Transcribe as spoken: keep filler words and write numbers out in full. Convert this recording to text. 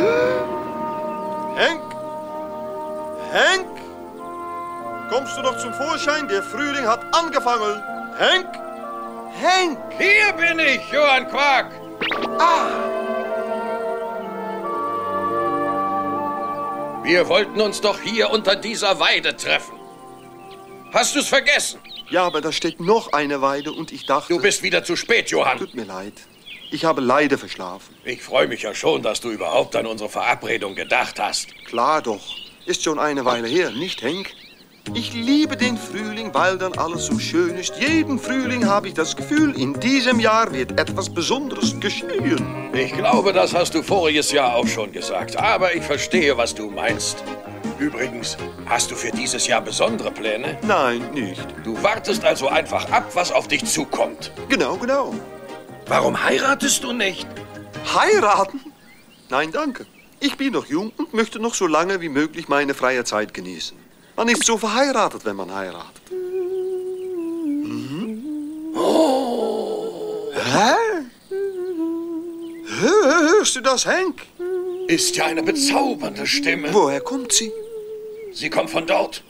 Henk? Henk? Kommst du noch zum Vorschein? Der Frühling hat angefangen. Henk? Henk! Hier bin ich, Johann Quark. Ah! Wir wollten uns doch hier unter dieser Weide treffen. Hast du's vergessen? Ja, aber da steht noch eine Weide und ich dachte... Du bist wieder zu spät, Johann. Tut mir leid. Ich habe leider verschlafen. Ich freue mich ja schon, dass du überhaupt an unsere Verabredung gedacht hast. Klar doch. Ist schon eine Weile her, nicht, Henk? Ich liebe den Frühling, weil dann alles so schön ist. Jeden Frühling habe ich das Gefühl, in diesem Jahr wird etwas Besonderes geschehen. Ich glaube, das hast du voriges Jahr auch schon gesagt. Aber ich verstehe, was du meinst. Übrigens, hast du für dieses Jahr besondere Pläne? Nein, nicht. Du wartest also einfach ab, was auf dich zukommt. Genau, genau. Warum heiratest du nicht? Heiraten? Nein, danke. Ich bin noch jung und möchte noch so lange wie möglich meine freie Zeit genießen. Man ist so verheiratet, wenn man heiratet. Mhm. Oh. Hä? Hörst du das, Henk? Ist ja eine bezaubernde Stimme. Woher kommt sie? Sie kommt von dort.